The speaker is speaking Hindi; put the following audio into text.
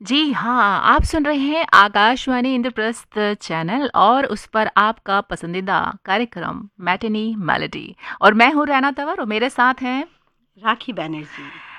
जी हाँ, आप सुन रहे हैं आकाशवाणी इंद्रप्रस्थ चैनल और उस पर आपका पसंदीदा कार्यक्रम मैटिनी मेलोडी। और मैं हूँ रैना तंवर और मेरे साथ हैं राखी बैनर्जी।